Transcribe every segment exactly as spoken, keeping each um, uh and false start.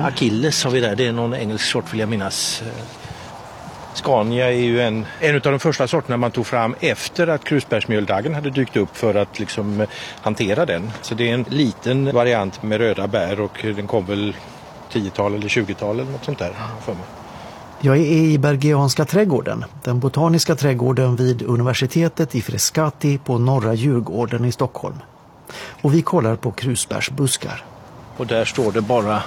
Achilles har vi där, det är någon engelsk sort vill jag minnas. Scania är ju en, en av de första sorterna man tog fram efter att krusbärsmjöldaggen hade dykt upp för att liksom hantera den. Så det är en liten variant med röda bär och den kom väl tiotal eller tjugotal eller något sånt där för mig. Jag är i Bergianska trädgården, den botaniska trädgården vid universitetet i Frescati på Norra Djurgården i Stockholm. Och vi kollar på krusbärsbuskar. Och där står det bara,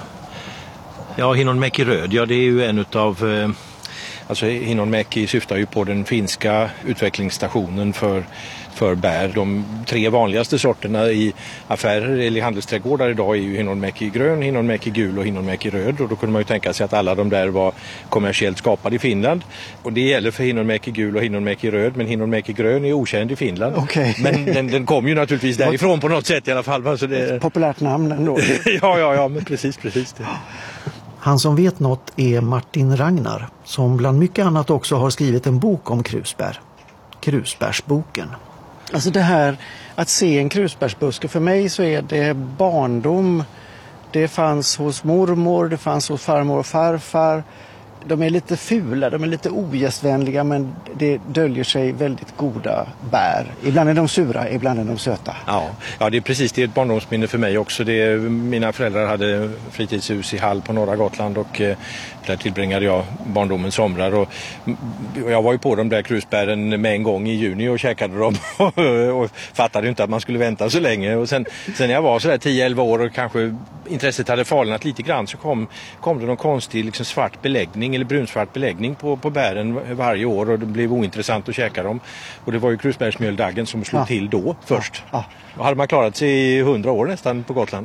ja, Hinnonmäki röd, ja det är ju en utav, eh, alltså Hinnonmäki syftar ju på den finska utvecklingsstationen för, för bär. De tre vanligaste sorterna i affärer eller handelsträdgårdar idag är ju Hinnonmäki grön, Hinnonmäki gul och Hinnonmäki röd. Och då kunde man ju tänka sig att alla de där var kommersiellt skapade i Finland. Och det gäller för Hinnonmäki gul och Hinnonmäki röd, men Hinnonmäki grön är okänd i Finland. Okay. Men den, den kom ju naturligtvis därifrån på något sätt i alla fall. Alltså det... Populärt namn ändå. ja, ja, ja, men precis, precis det. Han som vet något är Martin Ragnar, som bland mycket annat också har skrivit en bok om krusbär. Krusbärsboken. Alltså det här att se en krusbärsbuske, för mig så är det barndom. Det fanns hos mormor, det fanns hos farmor och farfar. De är lite fula, de är lite ogästvänliga, men det döljer sig väldigt goda bär. Ibland är de sura, ibland är de söta. Ja, ja det är precis, det är ett barndomsminne för mig också. Det är, mina föräldrar hade fritidshus i Hall på norra Gotland och eh, där tillbringade jag barndomens somrar. Och, och jag var ju på de där krusbären med en gång i juni och käkade dem och fattade inte att man skulle vänta så länge. Och sen, sen när jag var sådär tio elva år och kanske intresset hade falnat lite grann så kom, kom det någon konstig liksom svart beläggning eller brunsvart beläggning på, på bären varje år och det blev ointressant att käka dem. Och det var ju krusbärsmjöldaggen som slog ja. till då först. Ja. Ja. Och hade man klarat sig i hundra år nästan på Gotland.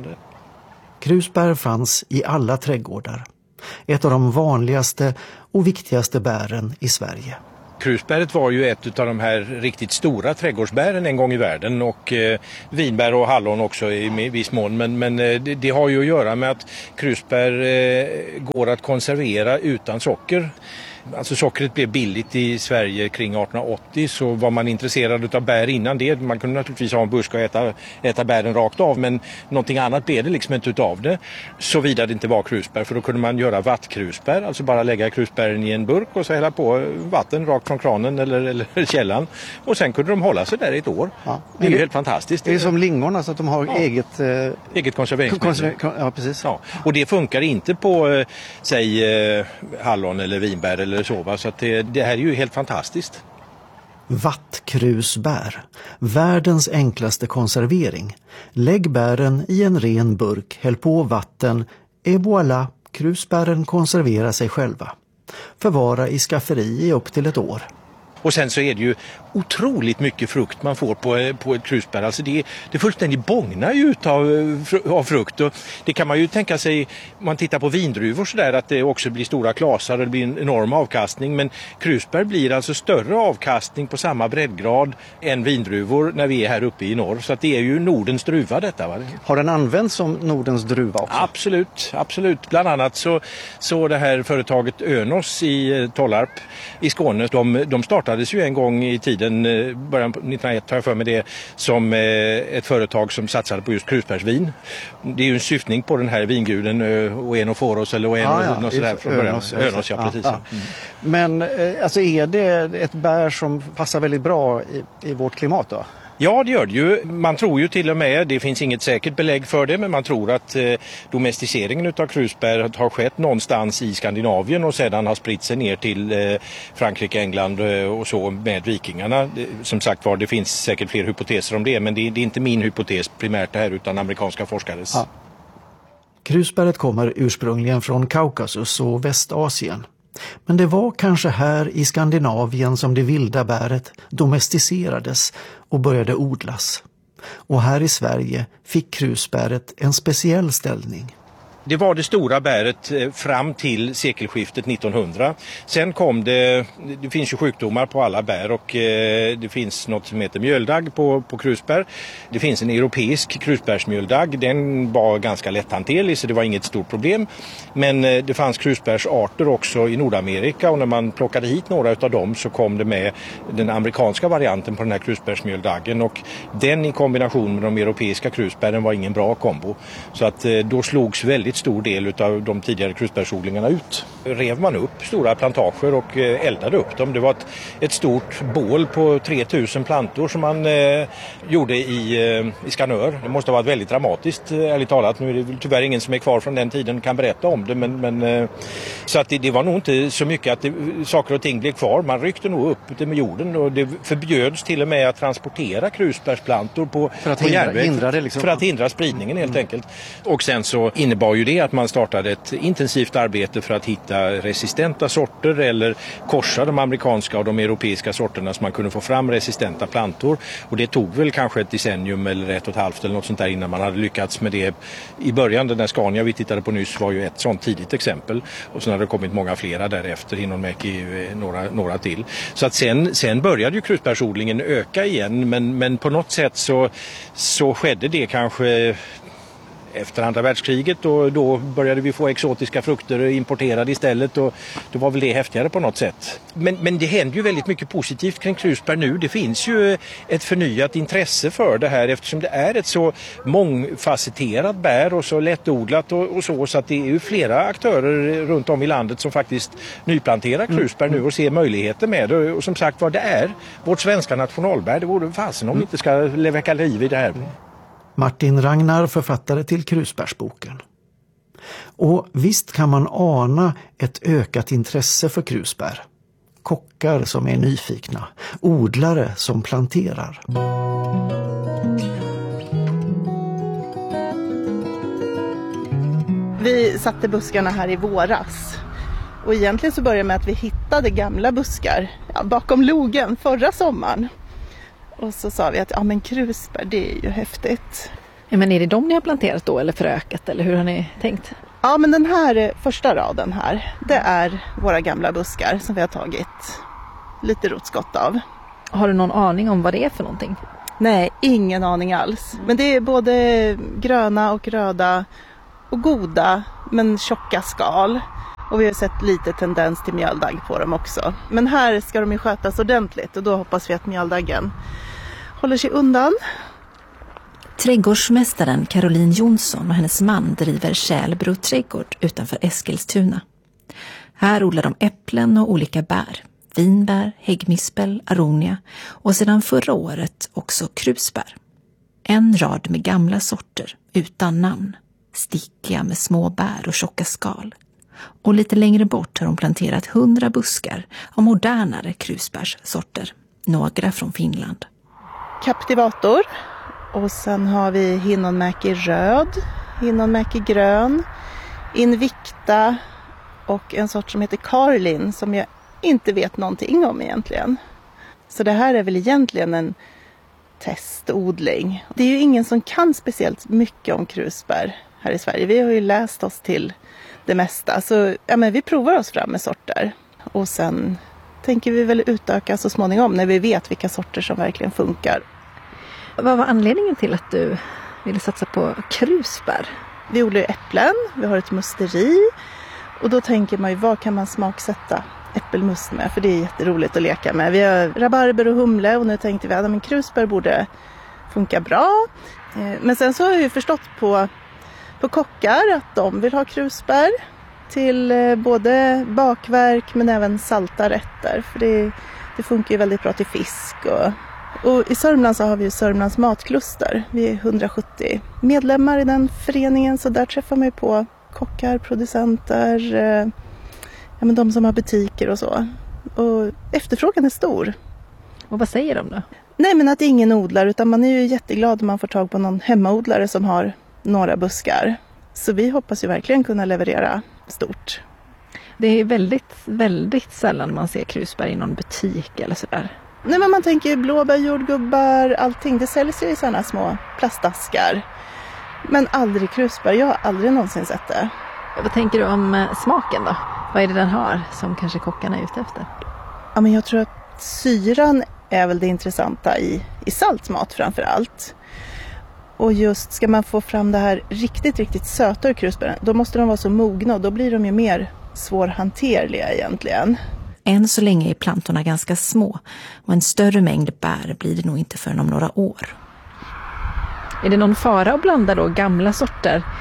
Krusbär fanns i alla trädgårdar. Ett av de vanligaste och viktigaste bären i Sverige. Krusbäret var ju ett av de här riktigt stora trädgårdsbären en gång i världen och eh, vinbär och hallon också i viss mån. Men, men eh, det, det har ju att göra med att krusbär eh, går att konservera utan socker. Alltså sockret blev billigt i Sverige kring arton åttio, så var man intresserad av bär innan det. Man kunde naturligtvis ha en buske och äta, äta bären rakt av, men någonting annat blev det liksom inte utav det. Såvida det inte var krusbär, för då kunde man göra vattkrusbär, alltså bara lägga krusbären i en burk och så hälla på vatten rakt från kranen eller, eller källan. Och sen kunde de hålla sig där i ett år. Ja. Det är ju helt fantastiskt. Det är som lingon, alltså att de har ja. eget... Eh... Eget konserveringsmedel. Konserver- ja, precis. Ja. Och det funkar inte på, eh, säg, eh, hallon eller vinbär eller så, va? Så att det, det här är ju helt fantastiskt. Vattkrusbär. Världens enklaste konservering. Lägg bären i en ren burk, häll på vatten, et voilà, krusbären konserverar sig själva. Förvara i skafferi i upp till ett år. Och sen så är det ju otroligt mycket frukt man får på, på ett krusbär. Alltså det, det fullständigt bångnar ju ut av, av frukt. Och det kan man ju tänka sig, om man tittar på vindruvor så där, att det också blir stora klasar och det blir en enorm avkastning. Men krusbär blir alltså större avkastning på samma breddgrad än vindruvor när vi är här uppe i norr. Så att det är ju Nordens druva detta, va? Har den använts som Nordens druva också? Absolut, absolut. Bland annat så, så det här företaget Önos i Tollarp i Skåne, de, de startades ju en gång i tiden, början på nittonhundraett har jag för mig det, som ett företag som satsade på just krusbärsvin. Det är ju en syftning på den här vinguden Oenoforos eller Oeno, ah, ja, något sådär från början. Önos, Önos, ja, precis. Ja, ja. Mm. Men alltså, är det ett bär som passar väldigt bra i, i vårt klimat då? Ja, det gör det ju. Man tror ju till och med, det finns inget säkert belägg för det, men man tror att eh, domesticeringen av krusbär har skett någonstans i Skandinavien och sedan har spritt sig ner till eh, Frankrike, England eh, och så med vikingarna. Som sagt var, det finns säkert fler hypoteser om det, men det, det är inte min hypotes primärt det här utan amerikanska forskares. Ja. Krusbäret kommer ursprungligen från Kaukasus och Västasien. Men det var kanske här i Skandinavien som det vilda bäret domesticerades och började odlas. Och här i Sverige fick krusbäret en speciell ställning. Det var det stora bäret fram till sekelskiftet nittonhundra. Sen kom det, det finns ju sjukdomar på alla bär och det finns något som heter mjöldagg på, på krusbär. Det finns en europeisk krusbärsmjöldagg, den var ganska lätthanterlig så det var inget stort problem. Men det fanns krusbärsarter också i Nordamerika och när man plockade hit några av dem så kom det med den amerikanska varianten på den här krusbärsmjöldaggen och den i kombination med de europeiska krusbären var ingen bra kombo. Så att då slogs väldigt väldigt stor del av de tidigare krusbärsodlingarna ut. Rev man upp stora plantager och eldade upp dem. Det var ett, ett stort bål på tre tusen plantor som man eh, gjorde i, eh, i Skanör. Det måste ha varit väldigt dramatiskt, ärligt talat. Nu är det tyvärr ingen som är kvar från den tiden kan berätta om det. Men, men, eh, så att det, det var nog inte så mycket att det, saker och ting blev kvar. Man ryckte nog upp det med jorden och det förbjöds till och med att transportera krusbärsplantor på, för att på hindra, järnväg. hindra det liksom. För att hindra spridningen helt mm. enkelt. Och sen så innebar ju det att man startade ett intensivt arbete för att hitta resistenta sorter eller korsa de amerikanska och de europeiska sorterna så man kunde få fram resistenta plantor. Och det tog väl kanske ett decennium eller ett och ett halvt eller något sånt där innan man hade lyckats med det. I början, den där Scania vi tittade på nyss var ju ett sånt tidigt exempel. Och sen hade det kommit många flera därefter, Hinnonmäki några, några till. Så att sen, sen började ju krusbärsodlingen öka igen men, men på något sätt så, så skedde det kanske efter andra världskriget och då började vi få exotiska frukter importerade istället och då var väl det häftigare på något sätt. Men, men det händer ju väldigt mycket positivt kring krusbär nu. Det finns ju ett förnyat intresse för det här eftersom det är ett så mångfacetterat bär och så lättodlat och, och så så att det är ju flera aktörer runt om i landet som faktiskt nyplanterar krusbär nu och ser möjligheter med det. Och som sagt vad det är vårt svenska nationalbär, det vore fasen om vi inte ska väcka liv i det här. Martin Ragnar, författare till Krusbärsboken. Och visst kan man ana ett ökat intresse för krusbär. Kockar som är nyfikna, odlare som planterar. Vi satte buskarna här i våras. Och egentligen så började det med att vi hittade gamla buskar ja, bakom logen förra sommaren. Och så sa vi att ja, men krusbär, det är ju häftigt. Ja, men är det de ni har planterat då eller förökat eller hur har ni tänkt? Ja, men den här första raden här, det är våra gamla buskar som vi har tagit lite rotskott av. Har du någon aning om vad det är för någonting? Nej, ingen aning alls. Men det är både gröna och röda och goda men tjocka skal. Och vi har sett lite tendens till mjöldagg på dem också. Men här ska de ju skötas ordentligt och då hoppas vi att mjöldaggen håller sig undan. Trädgårdsmästaren Caroline Jonsson och hennes man driver Kälbro trädgård utanför Eskilstuna. Här odlar de äpplen och olika bär. Vinbär, häggmispel, aronia och sedan förra året också krusbär. En rad med gamla sorter utan namn. Stickiga med små bär och tjocka skal. Och lite längre bort har de planterat hundra buskar av modernare krusbärssorter. Några från Finland. Captivator. Och sen har vi Hinnonmäki röd, Hinnonmäki grön, Invicta och en sort som heter Carlin som jag inte vet någonting om egentligen. Så det här är väl egentligen en testodling. Det är ju ingen som kan speciellt mycket om krusbär här i Sverige. Vi har ju läst oss till det mesta. Så ja, men vi provar oss fram med sorter. Och sen tänker vi väl utöka så småningom när vi vet vilka sorter som verkligen funkar. Vad var anledningen till att du ville satsa på krusbär? Vi odlar äpplen, vi har ett musteri. Och då tänker man ju, vad kan man smaksätta äppelmust med? För det är jätteroligt att leka med. Vi har rabarber och humle och nu tänkte vi att ja, krusbär borde funka bra. Men sen så har vi förstått på, på kockar att de vill ha krusbär till både bakverk men även salta rätter. För det, det funkar ju väldigt bra till fisk. Och, och i Sörmland så har vi ju Sörmlands matkluster. Vi är hundrasjuttio medlemmar i den föreningen så där träffar man ju på kockar, producenter, ja, men de som har butiker och så. Och efterfrågan är stor. Och vad säger de då? Nej, men att ingen odlar utan man är ju jätteglad om man får tag på någon hemmaodlare som har några buskar. Så vi hoppas ju verkligen kunna leverera stort. Det är väldigt, väldigt sällan man ser krusbär i någon butik eller sådär. Nej, men man tänker blåbär, jordgubbar, allting. Det säljs ju i sådana små plastaskar. Men aldrig krusbär. Jag har aldrig någonsin sett det. Vad tänker du om smaken då? Vad är det den har som kanske kockarna är ute efter? Ja, men jag tror att syran är väl det intressanta i, i saltmat framför allt. Och just ska man få fram det här riktigt, riktigt söta krusbären, då måste de vara så mogna och då blir de ju mer svårhanterliga egentligen. Än så länge är plantorna ganska små och en större mängd bär blir det nog inte förrän om några år. Är det någon fara att blanda då gamla sorter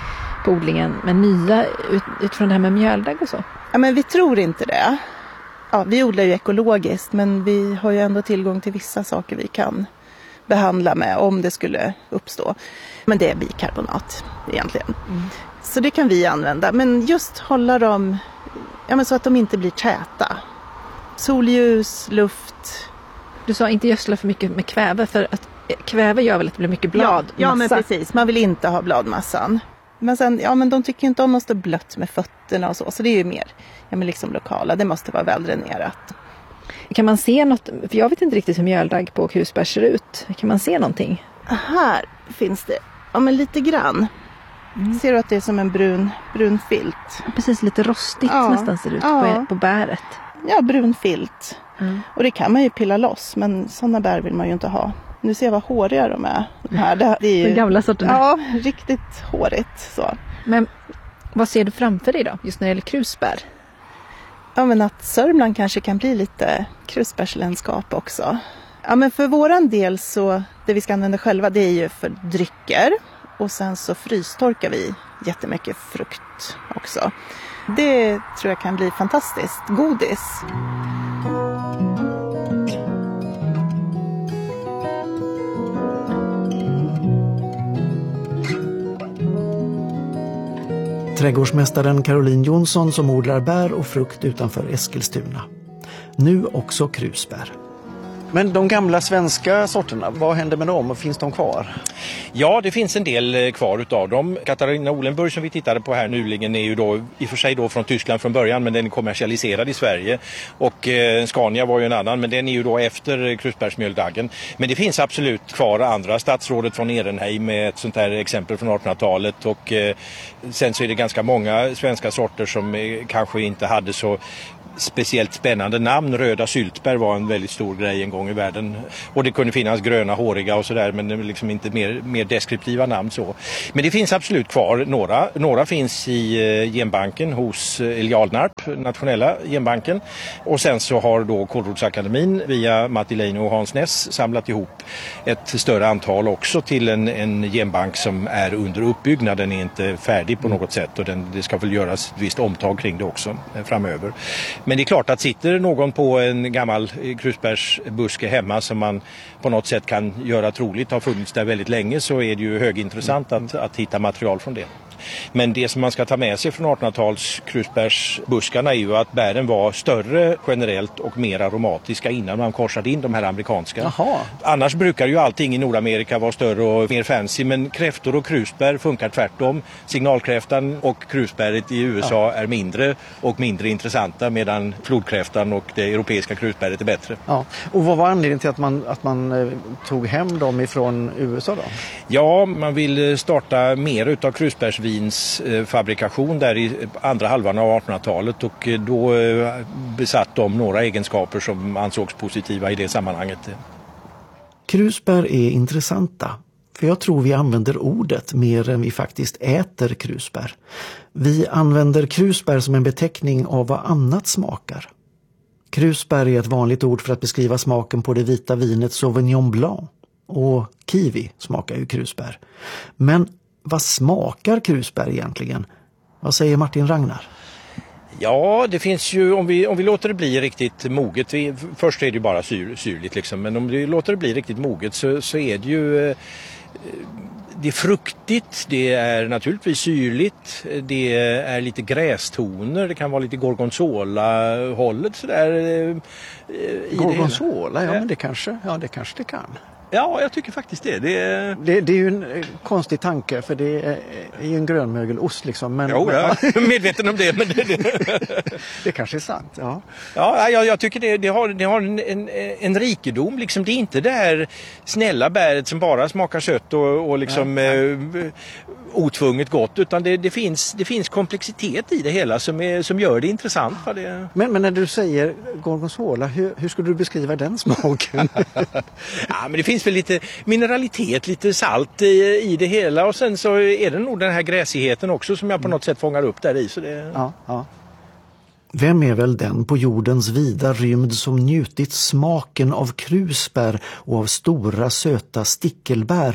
på odlingen med nya ut, utifrån det här med mjöldagg och så? Ja, men vi tror inte det. Ja, vi odlar ju ekologiskt, men vi har ju ändå tillgång till vissa saker vi kan behandla med om det skulle uppstå. Men det är bikarbonat egentligen. Mm. Så det kan vi använda. Men just hålla dem ja, men så att de inte blir täta. Solljus, luft. Du sa inte gödsla för mycket med kväve, för att kväve gör väl att det blir mycket bladmassa. Ja, ja men precis. Man vill inte ha bladmassan. Men sen, ja men de tycker inte om att stå blött med fötterna och så. Så det är ju mer, ja men liksom lokala. Det måste vara väldränerat. Kan man se något, för jag vet inte riktigt hur mjöldagg på krusbär ser ut. Kan man se någonting? Här finns det, ja men lite grann. Mm. Ser du att det är som en brun, brun filt? Precis, lite rostigt ja. nästan ser det ut ja. på, på bäret. Ja, brun filt. Mm. Och det kan man ju pilla loss, men sådana bär vill man ju inte ha. Nu ser jag vad håriga de är. De här, det, det är ju, de gamla sorterna. Ja, riktigt hårigt. Så. Men vad ser du framför dig då, just när det gäller krusbär? Ja, men att Sörmland kanske kan bli lite krusbärslandskap också. Ja, men för våran del så, det vi ska använda själva, det är ju för drycker. Och sen så frystorkar vi jättemycket frukt också. Det tror jag kan bli fantastiskt. Godis. Trädgårdsmästaren Caroline Jonsson som odlar bär och frukt utanför Eskilstuna. Nu också krusbär. Men de gamla svenska sorterna, vad händer med dem och finns de kvar? Ja, det finns en del kvar utav dem. Katarina Olenburg som vi tittade på här nyligen är ju då i och för sig då från Tyskland från början, men den är kommersialiserad i Sverige. Och eh, Scania var ju en annan, men den är ju då efter krusbärsmjöldaggen. Men det finns absolut kvar andra. Statsrådet från Ehrenheim med ett sånt här exempel från artonhundratalet. Och eh, sen så är det ganska många svenska sorter som eh, kanske inte hade så speciellt spännande namn. Röda syltbär var en väldigt stor grej en gång i världen. Och det kunde finnas gröna, håriga och sådär, men liksom inte mer, mer deskriptiva namn så. Men det finns absolut kvar några. Några finns i eh, genbanken hos eh, Elialnarp, nationella genbanken. Och sen så har då Kålrotsakademin via Matti Leino och Hans Ness samlat ihop ett större antal också till en, en genbank som är under uppbyggnad. Den är inte färdig på något sätt och den, det ska väl göras ett visst omtag kring det också eh, framöver. Men det är klart att sitter någon på en gammal krusbärsbuske hemma som man på något sätt kan göra troligt har funnits där väldigt länge, så är det ju högintressant att, att hitta material från det. Men det som man ska ta med sig från artonhundratals krusbärsbuskarna är ju att bären var större generellt och mer aromatiska innan man korsade in de här amerikanska. Jaha. Annars brukar ju allting i Nordamerika vara större och mer fancy, men kräftor och krusbär funkar tvärtom. Signalkräftan och krusbäret i U S A ja. är mindre och mindre intressanta, medan flodkräftan och det europeiska krusbäret är bättre. Ja. Och vad var anledningen till att man, att man eh, tog hem dem ifrån U S A då? Ja, man vill starta mer utav krusbärsvin fabrikation där i andra halvan av artonhundratalet, och då besatt de några egenskaper som ansågs positiva i det sammanhanget. Krusbär är intressanta, för jag tror vi använder ordet mer än vi faktiskt äter krusbär. Vi använder krusbär som en beteckning av vad annat smakar. Krusbär är ett vanligt ord för att beskriva smaken på det vita vinet Sauvignon Blanc, och kiwi smakar ju krusbär. Men vad smakar krusbär egentligen? Vad säger Martin Ragnar? Ja, det finns ju, om vi, om vi låter det bli riktigt moget, vi, först är det ju bara syr, syrligt liksom, men om vi låter det bli riktigt moget så, så är det ju eh, det är fruktigt, det är naturligtvis syrligt, det är lite grästoner, det kan vara lite gorgonzola-hållet sådär. Eh, gorgonzola, ja men det kanske, ja det kanske det kan. Ja, jag tycker faktiskt det. Det är, det, det är ju en konstig tanke, för det är, är ju en grönmögelost liksom. Men, jo, men, jag är medveten om det. Men det, det. det kanske är sant, ja. Ja, jag, jag tycker det, det har, det har en, en, en rikedom. Liksom, det är inte det här snälla bäret som bara smakar sött och, och liksom, nej, nej. Eh, otvunget gott, utan det, det, finns, det finns komplexitet i det hela som, är, som gör det intressant. För det. Men, men när du säger gorgonzola, hur, hur skulle du beskriva den smaken? Ja, men det finns väl lite mineralitet, lite salt i, i det hela, och sen så är det nog den här gräsigheten också som jag på något sätt fångar upp där i. Så det... ja, ja. Vem är väl den på jordens vida rymd som njutit smaken av krusbär och av stora söta stickelbär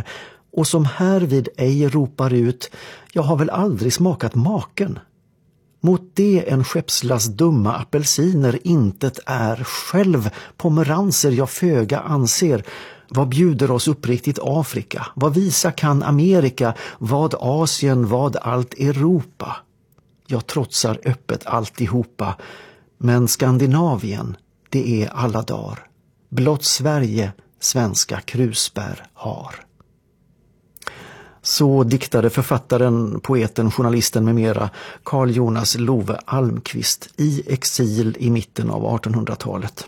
och som härvid ej ropar ut, jag har väl aldrig smakat maken. Mot det en skeppslast dumma apelsiner intet är, själv pomeranser jag föga anser. Vad bjuder oss uppriktigt Afrika? Vad visa kan Amerika? Vad Asien? Vad allt Europa? Jag trotsar öppet alltihopa, men Skandinavien, det är alla dagar. Blott Sverige svenska krusbär har. Så diktade författaren, poeten, journalisten med mera Carl Jonas Love Almqvist i exil i mitten av artonhundratalet.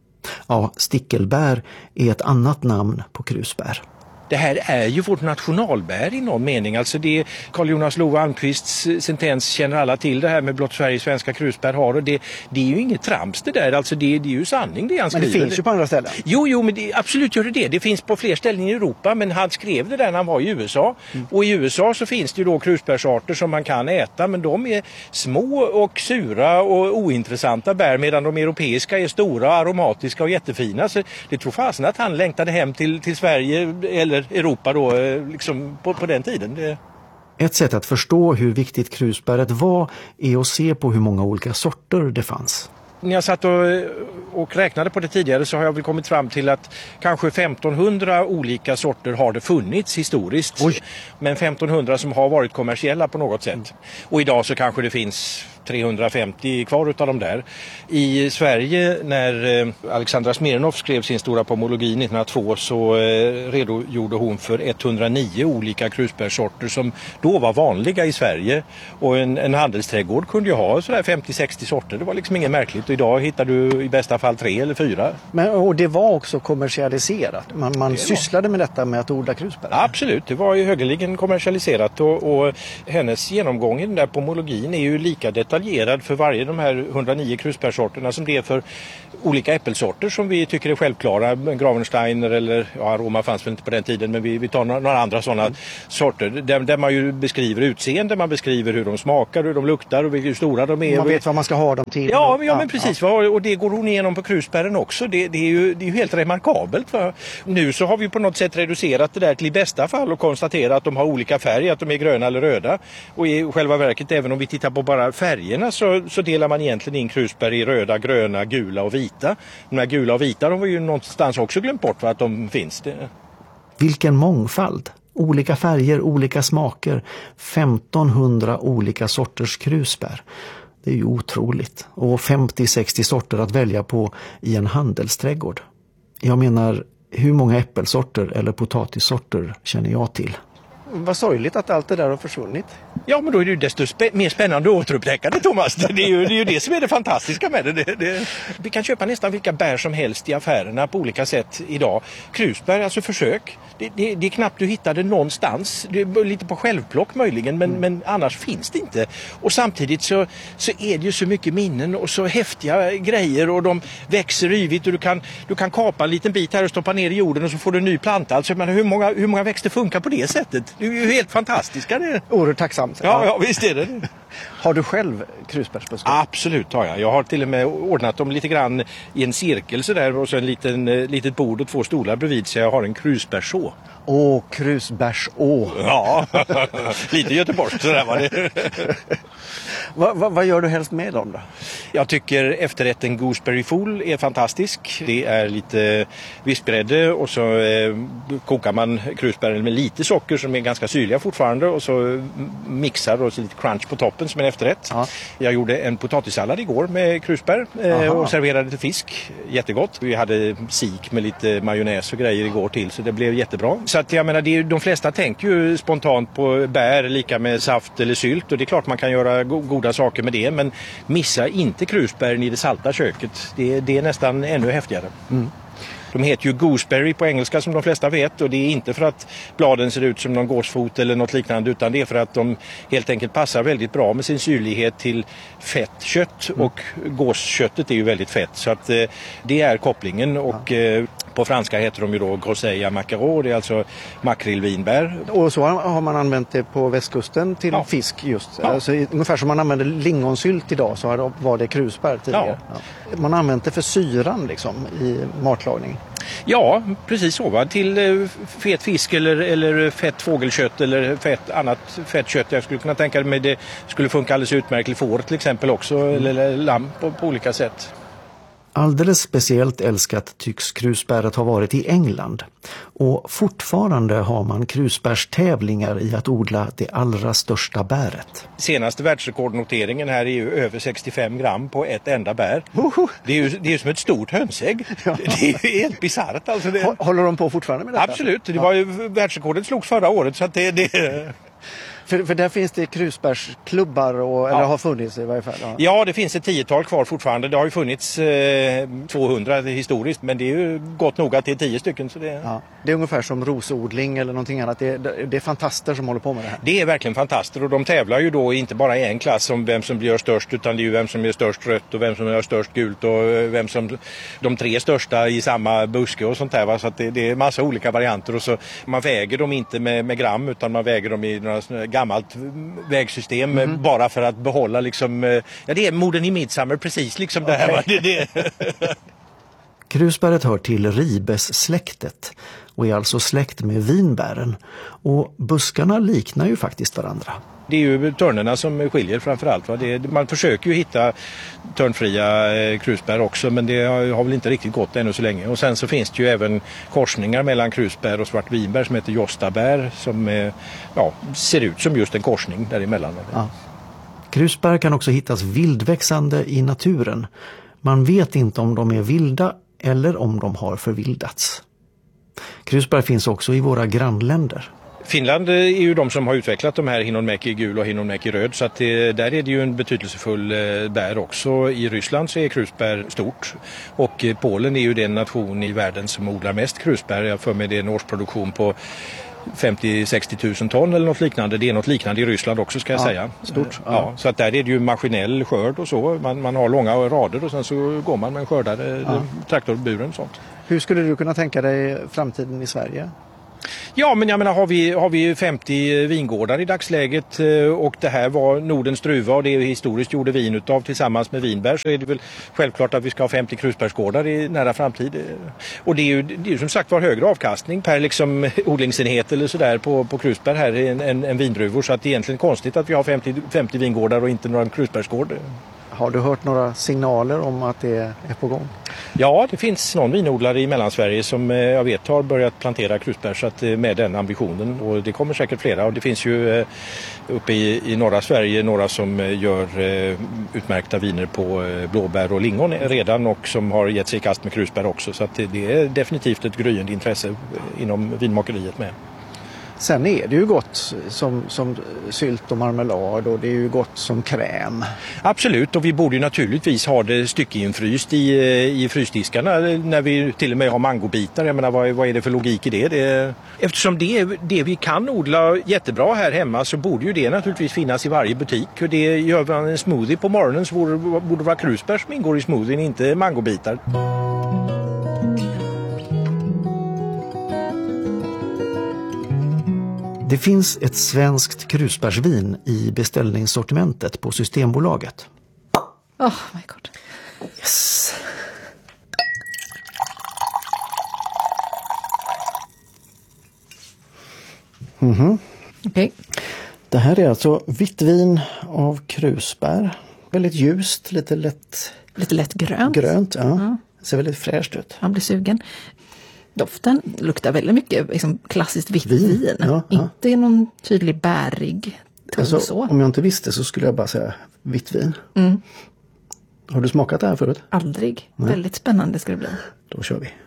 Ja, stickelbär är ett annat namn på krusbär. Det här är ju vårt nationalbär i någon mening. Alltså det Carl Jonas Love Almqvists sentens känner alla till, det här med blott Sverige svenska krusbär har, och det, det är ju inget trams det där. Alltså det, det är ju sanning det han skriver. Men det finns ju på andra ställen. Jo, jo men det, absolut gör det det. Det finns på fler ställen i Europa, men han skrev det där när han var i U S A. Mm. Och i U S A så finns det ju då krusbärsarter som man kan äta, men de är små och sura och ointressanta bär, medan de europeiska är stora, aromatiska och jättefina. Så det tror fasen att han längtade hem till, till Sverige eller Europa då, liksom på, på den tiden. Det... Ett sätt att förstå hur viktigt krusbäret var är att se på hur många olika sorter det fanns. När jag satt och, och räknade på det tidigare så har jag väl kommit fram till att kanske femtonhundra olika sorter har det funnits historiskt. Oj. Men femtonhundra som har varit kommersiella på något sätt. Mm. Och idag så kanske det finns trehundrafemtio kvar utav dem där. I Sverige när Alexandra Smirnoff skrev sin stora pomologi nittonhundratvå så redogjorde hon för etthundranio olika krusbärsorter som då var vanliga i Sverige. Och en, en handelsträdgård kunde ju ha sådär femtio sextio sorter. Det var liksom inget märkligt. Och idag hittar du i bästa fall tre eller fyra. Men, och det var också kommersialiserat. Man, man sysslade med detta med att odla krusbär. Absolut, det var ju högeligen kommersialiserat. Och, och hennes genomgång i den där pomologin är ju lika detaljerad för varje de här etthundranio krusbärsorterna som det är för olika äppelsorter som vi tycker är självklara. Gravensteiner eller, ja, aroma fanns väl inte på den tiden, men vi, vi tar några, några andra sådana mm. sorter. Där, där man ju beskriver utseende, man beskriver hur de smakar, hur de luktar och hur stora de är. Man vet vad man ska ha dem till. Ja, ja men precis. Ja. Och det går hon igenom på krusbären också. Det, det, är ju, det är ju helt remarkabelt. Va? Nu så har vi på något sätt reducerat det där till i bästa fall och konstaterat att de har olika färg, att de är gröna eller röda. Och i själva verket, även om vi tittar på bara färgerna så, så delar man egentligen in krusbär i röda, gröna, gula och vita. De här gula och vita, de var ju någonstans också glömt bort för att de finns. Det. Vilken mångfald! Olika färger, olika smaker, femtonhundra olika sorters krusbär. Det är ju otroligt. Och femtio sextio sorter att välja på i en handelsträdgård. Jag menar, hur många äppelsorter eller potatissorter känner jag till? Vad sorgligt att allt det där har försvunnit. Ja, men då är det ju desto spä- mer spännande att återupptäcka det, Thomas. Det är, ju, det är ju det som är det fantastiska med det. Det, det. Vi kan köpa nästan vilka bär som helst i affärerna på olika sätt idag. Krusbär, alltså försök. Det, det, det är knappt du hittar det någonstans. Det är lite på självplock möjligen, men, mm. men annars finns det inte. Och samtidigt så, så är det ju så mycket minnen och så häftiga grejer och de växer yvigt och du kan, du kan kapa en liten bit här och stoppa ner i jorden och så får du en ny planta. Alltså, men hur många, hur många växter funkar på det sättet? Det är ju helt fantastiska det. Oerhört tacksamt. Ja, ja, visst är det. Har du själv krusbärsbuskar? Absolut har jag. Jag har till och med ordnat dem lite grann i en cirkel så där och så en liten litet bord och två stolar bredvid så jag har en krusbärså. Åh, krusbärså. Ja, lite Göteborgs så där var det. Va, va, vad gör du helst med dem då? Jag tycker efterrätten gooseberry fool är fantastisk. Det är lite vispgrädde och så eh, kokar man krusbären med lite socker som är ganska syrliga fortfarande och så mixar och så lite crunch på toppen som en efterrätt. Ja. Jag gjorde en potatissallad igår med krusbär eh, och serverade till fisk. Jättegott. Vi hade sik med lite majonnäs och grejer igår till så det blev jättebra. Så att jag menar, det är, de flesta tänker ju spontant på bär lika med saft eller sylt och det är klart man kan göra go- goda saker med det, men missa inte krusbären i det salta köket. Det, det är nästan ännu häftigare. Mm. De heter ju gooseberry på engelska som de flesta vet och det är inte för att bladen ser ut som någon gåsfot eller något liknande utan det är för att de helt enkelt passar väldigt bra med sin syrlighet till fett kött mm. och gåsköttet är ju väldigt fett så att eh, det är kopplingen och eh, på franska heter de ju då groseille maquereau, det är alltså makrillvinbär. Och så har man använt det på västkusten till ja. fisk just. Ja. Alltså, ungefär som man använder lingonsylt idag så var det krusbär tidigare. Ja. Ja. Man har använt det för syran liksom, i matlagning. Ja, precis så. Va? Till eh, fet fisk eller, eller fett fågelkött eller fett, annat fett kött. Jag skulle kunna tänka mig det skulle funka alldeles utmärkt till får till exempel också, mm. eller lamm på, på olika sätt. Alldeles speciellt älskat tycks krusbäret ha varit i England. Och fortfarande har man krusbärstävlingar i att odla det allra största bäret. Senaste världsrekordnoteringen här är ju över sextiofem gram på ett enda bär. Oho. Det är ju det är ju som ett stort hönsägg. Ja. Det är ju helt bisarrt. Alltså det... Håller de på fortfarande med det? Absolut, det var ju världsrekordet slogs förra året så att det... det... För, för där finns det krusbärsklubbar och, eller ja. har funnits i varje fall. Ja. ja, det finns ett tiotal kvar fortfarande. Det har ju funnits eh, tvåhundra historiskt, men det är ju gott nog att det är tio stycken. Så det... Ja. Det är ungefär som rosodling eller någonting annat. Det, det, det är fantaster som håller på med det här. Det är verkligen fantaster och de tävlar ju då inte bara i en klass om vem som blir störst, utan det är ju vem som gör störst rött och vem som gör störst gult och vem som de tre största i samma buske och sånt där. Va? Så att det, det är massa olika varianter och så man väger dem inte med, med gram utan man väger dem i några gammalt vägsystem mm. bara för att behålla liksom, ja det är morden i Midsummer precis liksom okay. det här. Va? Det, det. Krusbäret hör till ribes-släktet och är alltså släkt med vinbären och buskarna liknar ju faktiskt varandra. Det är ju törnerna som skiljer framförallt. Va? Det, man försöker ju hitta törnfria eh, krusbär också men det har, har väl inte riktigt gått ännu så länge. Och sen så finns det ju även korsningar mellan krusbär och svartvinbär som heter jostabär som eh, ja, ser ut som just en korsning däremellan. Ja. Krusbär kan också hittas vildväxande i naturen. Man vet inte om de är vilda eller om de har förvildats. Krusbär finns också i våra grannländer. Finland är ju de som har utvecklat de här Hinnonmäki gul och Hinnonmäki röd så att det, där är det ju en betydelsefull bär också. I Ryssland så är krusbär stort och Polen är ju den nation i världen som odlar mest krusbär. Jag för mig det är en årsproduktion på femtio till sextio tusen ton eller något liknande. Det är något liknande i Ryssland också ska jag ja, säga. Stort. Ja. Ja, så att där är det ju maskinell skörd och så. Man, man har långa rader och sen så går man med en skördare ja. traktorburen och sånt. Hur skulle du kunna tänka dig framtiden i Sverige? Ja, men jag menar har vi, har vi femtio vingårdar i dagsläget och det här var Nordens druva och det historiskt gjorde vin utav tillsammans med vinbär så är det väl självklart att vi ska ha femtio krusbärsgårdar i nära framtid. Och det är ju, det är ju som sagt var högre avkastning per liksom odlingsenhet eller sådär på, på krusbär här än, än, än vindruvor så att det är egentligen konstigt att vi har femtio, femtio vingårdar och inte några krusbärsgård. Har du hört några signaler om att det är på gång? Ja, det finns någon vinodlare i Mellansverige som jag vet har börjat plantera krusbär så att med den ambitionen och det kommer säkert flera och det finns ju uppe i, i norra Sverige några som gör utmärkta viner på blåbär och lingon redan och som har gett sig i kast med krusbär också så att det är definitivt ett gryende intresse inom vinmakeriet med. Sen är det ju gott som, som sylt och marmelad och det är ju gott som kräm. Absolut och vi borde ju naturligtvis ha det styckeinfryst i, i frysdiskarna när vi till och med har mangobitar. Jag menar vad, vad är det för logik i det? det eftersom det är det vi kan odla jättebra här hemma så borde ju det naturligtvis finnas i varje butik. Och det gör man en smoothie på morgonen så borde, borde det vara krusbär som ingår i smoothien, inte mangobitar. Det finns ett svenskt krusbärsvin i beställningssortimentet på Systembolaget. Oh my god. Yes. Mhm. Okej. Det här är alltså vitt vin av krusbär. Väldigt ljust, lite lätt... Lite lätt grönt. Grönt, ja. ja. Ser väldigt fräscht ut. Man blir sugen. Doften luktar väldigt mycket liksom klassiskt vitt vin. vin. Ja, inte ja. Någon tydlig bärig ton alltså, så. Om jag inte visste så skulle jag bara säga vitt vin. Mm. Har du smakat det här förut? Aldrig. Nej. Väldigt spännande ska det bli. Då kör vi.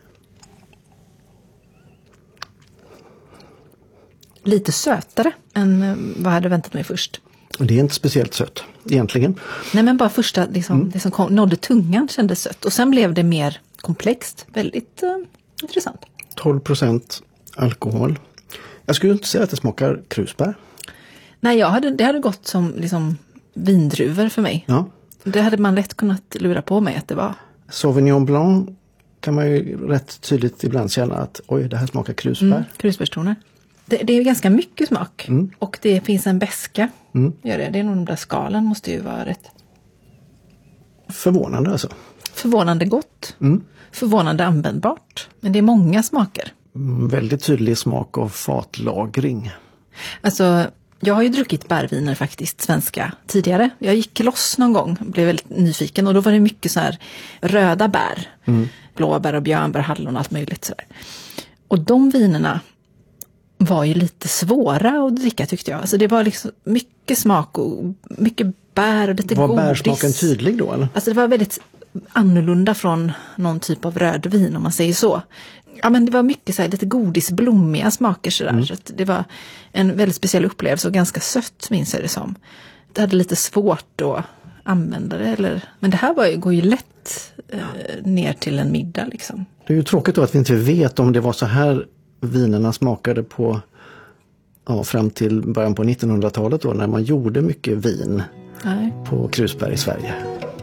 Lite sötare än vad jag hade väntat mig först. Det är inte speciellt sött egentligen. Nej men bara första liksom, mm. det som kom, nådde tungan kändes sött. Och sen blev det mer komplext. Väldigt uh, intressant. tolv procent alkohol. Jag skulle inte säga att det smakar krusbär. Nej, jag hade, det hade gått som liksom, vindruvor för mig. Ja. Det hade man lätt kunnat lura på mig att det var. Sauvignon Blanc kan man ju rätt tydligt ibland känna att oj, det här smakar krusbär. Mm, krusbärstoner. Det, det är ju ganska mycket smak. Mm. Och det finns en beska. Mm. Gör det. Det är nog de där skalen måste ju vara rätt. Förvånande alltså. förvånande gott. Mm. Förvånande användbart. Men det är många smaker. Mm, väldigt tydlig smak av fatlagring. Alltså, jag har ju druckit bärviner faktiskt, svenska, tidigare. Jag gick loss någon gång, blev väldigt nyfiken. Och då var det mycket så här röda bär. Mm. Blåbär och björnbär, hallon och allt möjligt så där. Och de vinerna var ju lite svåra att dricka tyckte jag. Alltså det var liksom mycket smak och mycket bär och lite var godis. Var bärsmaken tydlig då eller? Alltså det var väldigt annorlunda från någon typ av rödvin om man säger så. Ja men det var mycket så här, lite godisblommiga smaker sådär. Mm. Så att det var en väldigt speciell upplevelse och ganska sött minns jag det som. Det hade lite svårt att använda det. Eller, men det här var ju, går ju lätt eh, ner till en middag liksom. Det är ju tråkigt då att vi inte vet om det var så här vinerna smakade på ja, fram till början på nittonhundratalet då när man gjorde mycket vin Nej. På krusbär i Sverige.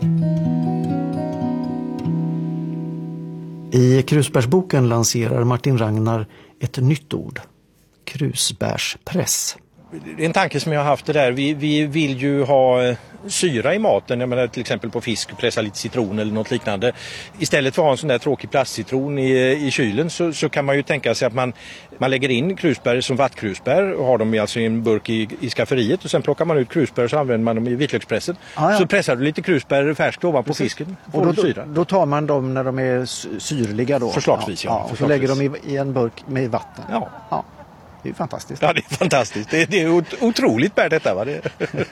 I krusbärsboken lanserar Martin Ragnar ett nytt ord. Krusbärspress. Det är en tanke som jag har haft det där. Vi, vi vill ju ha syra i maten. Jag menar till exempel på fisk, pressa lite citron eller något liknande. Istället för att ha en sån där tråkig plastcitron i, i kylen så, så kan man ju tänka sig att man, man lägger in krusbär som vattkrusbär och har dem i, alltså i en burk i, i skafferiet och sen plockar man ut krusbär och så använder man dem i vitlökspressen. Ah, ja. Så pressar du lite krusbär färskt ovanpå fisken och då, syra. Då tar man dem när de är syrliga då? Förslagsvis, ja. ja. ja och så lägger de i, i en burk med vatten? Ja. ja. Det är fantastiskt. Ja, det är fantastiskt. Det är, det är otroligt bär detta, va? Det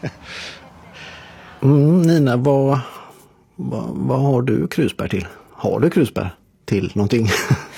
mm, Nina, vad, vad, vad har du krusbär till? Har du krusbär till någonting?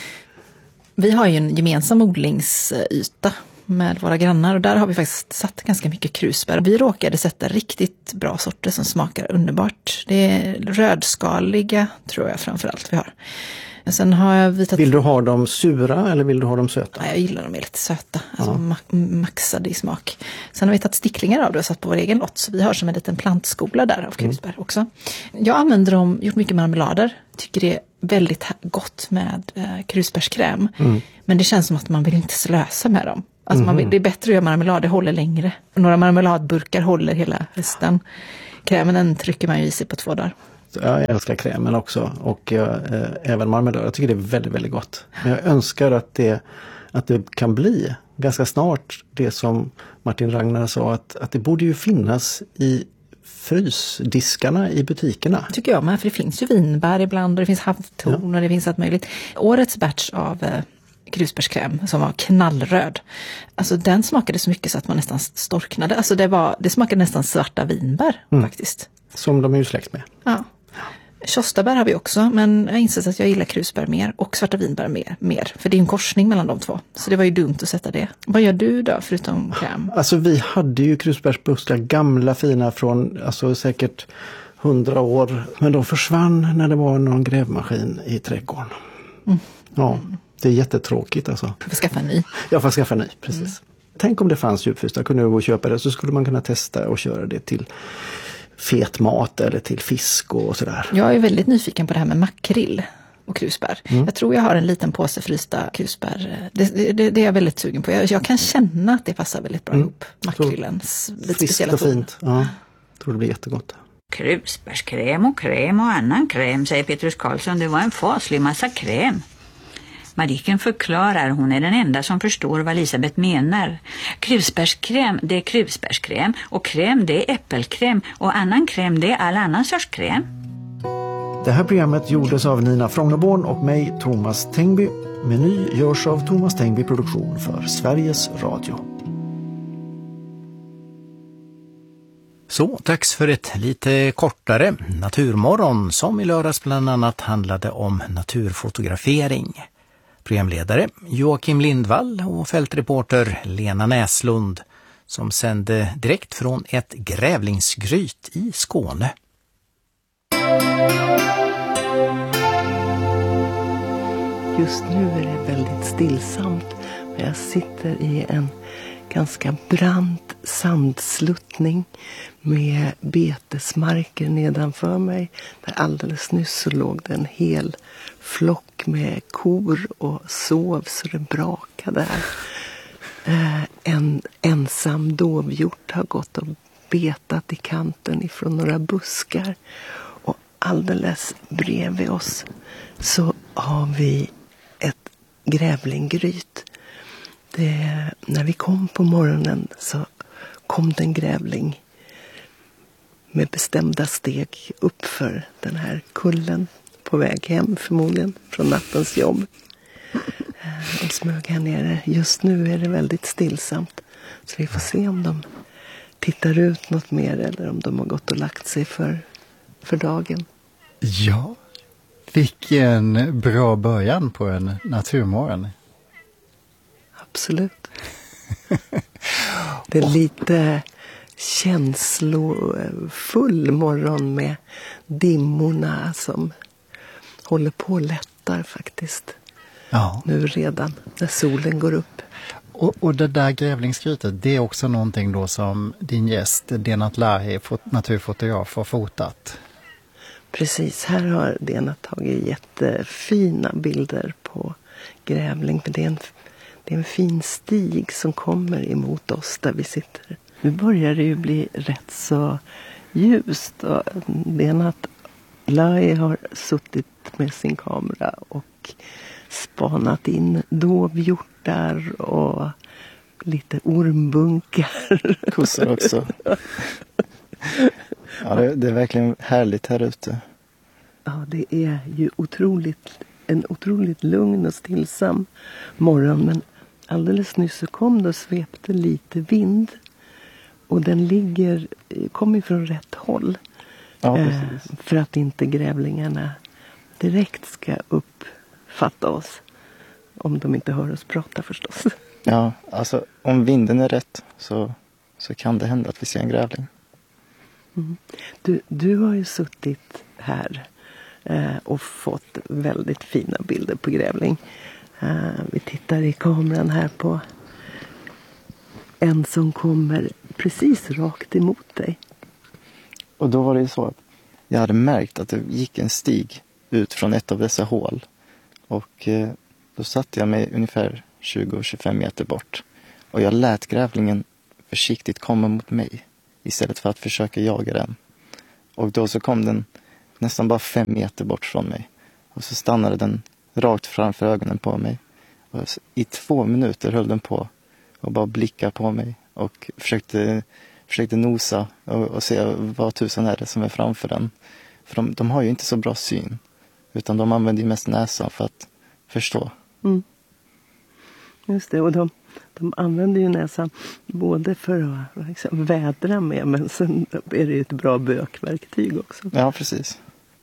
Vi har ju en gemensam odlingsyta med våra grannar och där har vi faktiskt satt ganska mycket krusbär. Vi råkade sätta riktigt bra sorter som smakar underbart. Det är rödskaliga tror jag framförallt vi har. Sen har jag vitat... Vill du ha dem sura eller vill du ha dem söta? Ja, jag gillar dem lite söta, alltså ja. ma- maxade i smak. Sen har vi tagit sticklingar av det och satt på vår egen lott. Så vi har som en liten plantskola där av krusbär mm. också. Jag använder dem, gjort mycket marmelader. Tycker det är väldigt gott med eh, krusbärskräm. Mm. Men det känns som att man vill inte slösa med dem. Alltså mm. man vill, det är bättre att göra marmelad, det håller längre. Några marmeladburkar håller hela hösten. Krämen den trycker man ju i sig på två dagar. Jag älskar krämen också och eh, även marmelad. Jag tycker det är väldigt, väldigt gott. Men jag önskar att det, att det kan bli ganska snart det som Martin Ragnar sa att, att det borde ju finnas i frysdiskarna i butikerna. Tycker jag med, för det finns ju vinbär ibland och det finns havtorn ja. Och det finns allt möjligt. Årets batch av eh, krusbärskräm som var knallröd. Alltså den smakade så mycket så att man nästan storknade. Alltså det, var, det smakade nästan svarta vinbär mm. faktiskt. Som de är ju släkt med. Ja. Körsbär har vi också, men jag har insett att jag gillar krusbär mer och svarta vinbär mer, mer. För det är en korsning mellan de två. Så det var ju dumt att sätta det. Vad gör du då förutom kräm? Alltså vi hade ju krusbärsbuskar, gamla fina från alltså säkert hundra år. Men de försvann när det var någon grävmaskin i trädgården. Mm. Ja, det är jättetråkigt alltså. Du får skaffa en ny. Jag får skaffa en ny, precis. Mm. Tänk om det fanns djupfrysta, kunde jag gå och köpa det så skulle man kunna testa och köra det till fet mat eller till fisk och sådär. Jag är väldigt nyfiken på det här med makrill och krusbär. Mm. Jag tror jag har en liten påse frysta krusbär. Det, det, det är jag väldigt sugen på. Jag, jag kan känna att det passar väldigt bra mm. ihop. Makrillens lite speciella och fint. Ja, jag tror det blir jättegott. Krusbärskräm och kräm och annan kräm, säger Petrus Karlsson. Det var en faslig massa kräm. Madicken förklarar, hon är den enda som förstår vad Elisabeth menar. Krusbärskräm, det är krusbärskräm och kräm, det är äppelkräm och annan kräm, det är all annan sorts kräm. Det här programmet gjordes av Nina Frognerborn och mig, Thomas Tengby. Meny görs av Thomas Tengby Produktion för Sveriges Radio. Så, dags för ett lite kortare naturmorgon som i lördags bland annat handlade om naturfotografering. Programledare Joakim Lindvall och fältreporter Lena Näslund som sände direkt från ett grävlingsgryt i Skåne. Just nu är det väldigt stillsamt. Jag sitter i en ganska brant sandsluttning med betesmarker nedanför mig. Där alldeles nyss så låg det en hel flock med kor och sov så det brakade där. Eh, en ensam dovhjort har gått och betat i kanten ifrån några buskar. Och alldeles bredvid oss så har vi ett grävlinggryt. Det, när vi kom på morgonen så kom det en grävling med bestämda steg upp för den här kullen på väg hem förmodligen från nattens jobb. De smög här nere. Just nu är det väldigt stillsamt så vi får se om de tittar ut något mer eller om de har gått och lagt sig för, för dagen. Ja, vilken bra början på en naturmorgon. Absolut. Det är lite känslofull morgon med dimmorna som håller på och lättar faktiskt. Ja. Nu redan när solen går upp. Och, och det där grävlingsgrytet, det är också någonting då som din gäst Denat Lahi, naturfotograf, har fotat. Precis, här har Denat tagit jättefina bilder på grävling. Det är en, det är en fin stig som kommer emot oss där vi sitter. Nu börjar det ju bli rätt så ljust. Och Denat Lahi har suttit med sin kamera och spanat in dovhjortar och lite ormbunkar. Kossor också. Ja, det, det är verkligen härligt här ute. Ja, det är ju otroligt, en otroligt lugn och stillsam morgon. Men alldeles nyss så kom det och svepte lite vind. Och den ligger, kommer från rätt håll. Ja, eh, för att inte grävlingarna direkt ska uppfatta oss. Om de inte hör oss prata förstås. Ja, alltså om vinden är rätt så, så kan det hända att vi ser en grävling. Mm. Du, du har ju suttit här eh, och fått väldigt fina bilder på grävling. Eh, vi tittar i kameran här på en som kommer precis rakt emot dig. Och då var det ju så att jag hade märkt att det gick en stig ut från ett av dessa hål. Och eh, då satte jag mig ungefär tjugo till tjugofem meter bort. Och jag lät grävlingen försiktigt komma mot mig istället för att försöka jaga den. Och då så kom den nästan bara fem meter bort från mig. Och så stannade den rakt framför ögonen på mig. Och i två minuter höll den på och bara blicka på mig. Och försökte, försökte nosa och, och se vad tusan är det som är framför den. För de, de har ju inte så bra syn. Utan de använder ju mest näsan för att förstå. Mm. Just det, och de, de använder ju näsan både för att liksom vädra med, men sen är det ju ett bra bökverktyg också. Ja, precis.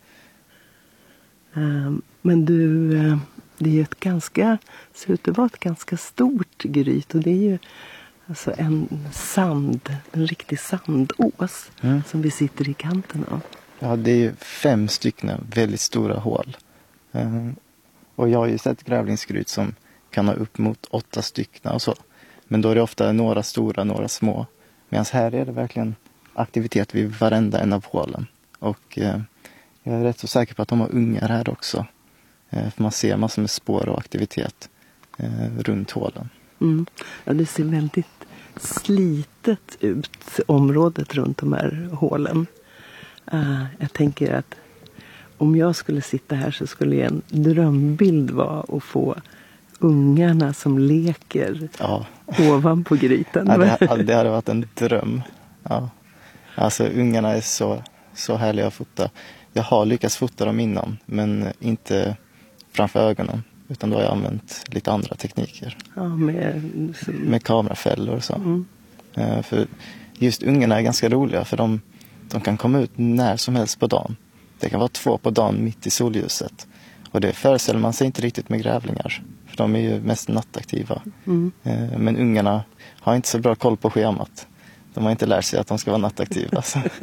Um, men du, uh, det är ju ett ganska, ser ut att vara ett ganska stort gryt och det är ju alltså en sand, en riktig sandås mm. som vi sitter i kanten av. Ja, det är ju fem stycken väldigt stora hål. Um, och jag har ju sett grävlingsgryt som kan ha upp mot åtta stycken och så. Men då är det ofta några stora, några små. Medan här är det verkligen aktivitet vid varenda en av hålen. Och eh, jag är rätt så säker på att de har ungar här också. Eh, för man ser massor med spår och aktivitet eh, runt hålen. Mm. Ja, det ser väldigt slitet ut, området runt de här hålen. Uh, jag tänker att om jag skulle sitta här så skulle en drömbild vara att få ungarna som leker ja. ovanpå grytan. Ja, det, det hade varit en dröm. Ja. Alltså ungarna är så, så härliga att fota. Jag har lyckats fota dem innan, men inte framför ögonen. Utan då har jag använt lite andra tekniker. Ja, med, med kamerafällor och så. Mm. Uh, för just ungarna är ganska roliga för de, de kan komma ut när som helst på dagen. Det kan vara två på dagen mitt i solljuset. Och det föreställer man sig inte riktigt med grävlingar. För de är ju mest nattaktiva. Mm. Uh, men ungarna har inte så bra koll på schemat. De har inte lärt sig att de ska vara nattaktiva.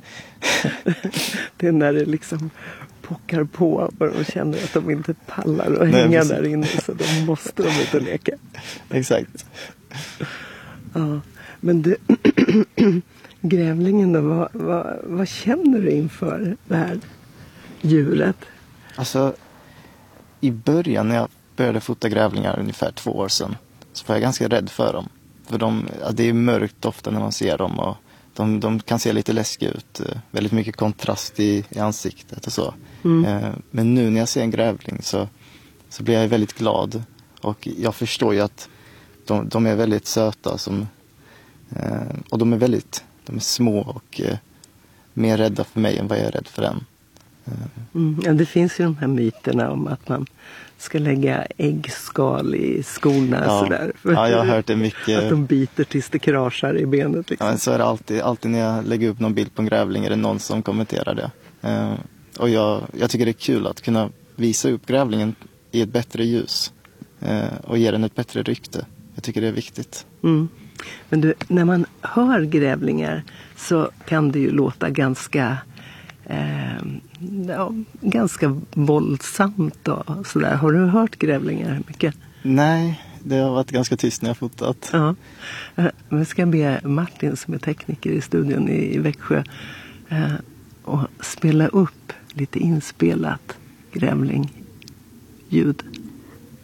Det är när det liksom pockar på och de känner att de inte pallar att hänga Nej, där inne. Så de måste de ut och leka. Exakt. Ja, men du, grävlingen då, vad, vad, vad känner du inför det här djuret? Alltså, i början när jag började fota grävlingar ungefär två år sedan så var jag ganska rädd för dem. För de, ja, det är mörkt ofta när man ser dem och de, de kan se lite läskiga ut. Väldigt mycket kontrast i, i ansiktet och så. Mm. Eh, men nu när jag ser en grävling så, så blir jag väldigt glad. Och jag förstår ju att de, de är väldigt söta. Som, eh, och de är väldigt de är små och eh, mer rädda för mig än vad jag är rädd för den. Mm, ja, det finns ju de här myterna om att man ska lägga äggskal i skorna. Ja, sådär, för ja, jag har hört det mycket. Att de biter tills det kraschar i benet. Liksom. Ja, så är det alltid. Alltid när jag lägger upp någon bild på en grävling är det någon som kommenterar det. Uh, och jag, jag tycker det är kul att kunna visa upp grävlingen i ett bättre ljus. Uh, och ge den ett bättre rykte. Jag tycker det är viktigt. Mm. Men du, när man hör grävlingar så kan det ju låta ganska... Eh, ja, ganska våldsamt och sådär. Har du hört grävlingar mycket? Nej, det har varit ganska tyst när jag fotat. Ja. Men ska be Martin som är tekniker i studion i, i Växjö eh, och spela upp lite inspelat grävlingljud.